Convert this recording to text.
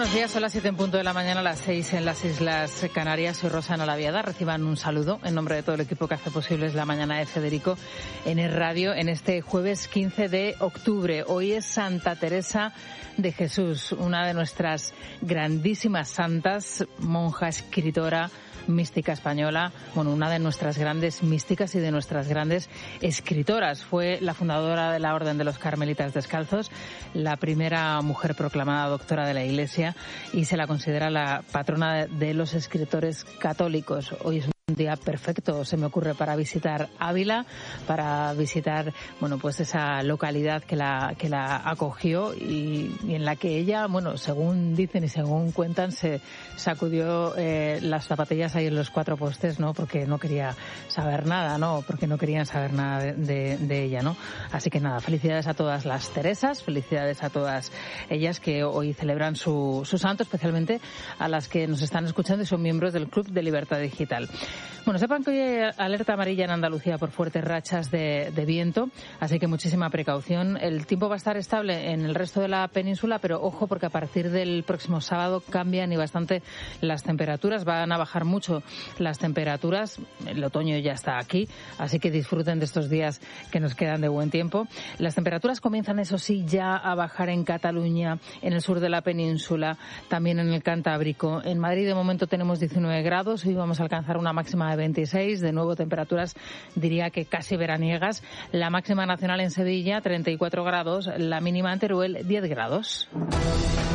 buenos días, son las 7 en punto de la mañana, las 6 en las Islas Canarias. Soy Rosana Laviada. Reciban un saludo en nombre de todo el equipo que hace posible la mañana de Federico en el radio en este jueves 15 de octubre. Hoy es Santa Teresa de Jesús, una de nuestras grandísimas santas, monja, escritora, mística española, una de nuestras grandes místicas y de nuestras grandes escritoras. Fue la fundadora de la Orden de los Carmelitas Descalzos, la primera mujer proclamada doctora de la Iglesia y se la considera la patrona de los escritores católicos. Hoy es un día perfecto, se me ocurre, para visitar Ávila, para visitar, pues esa localidad que la acogió y en la que ella, según dicen y según cuentan, se sacudió las zapatillas ahí en los cuatro postes, ¿no? Porque no quería saber nada, ¿no? Porque no querían saber nada de ella, ¿no? Así que nada, felicidades a todas las Teresas, felicidades a todas ellas que hoy celebran su santo, especialmente a las que nos están escuchando y son miembros del Club de Libertad Digital. Sepan que hoy hay alerta amarilla en Andalucía por fuertes rachas de viento, así que muchísima precaución. El tiempo va a estar estable en el resto de la península, pero ojo, porque a partir del próximo sábado cambian y bastante las temperaturas, van a bajar mucho las temperaturas. El otoño ya está aquí, así que disfruten de estos días que nos quedan de buen tiempo. Las temperaturas comienzan, eso sí, ya a bajar en Cataluña, en el sur de la península, también en el Cantábrico. En Madrid de momento tenemos 19 grados, hoy vamos a alcanzar una máxima de 26, de nuevo temperaturas, diría que casi veraniegas. La máxima nacional en Sevilla, 34 grados, la mínima en Teruel, 10 grados.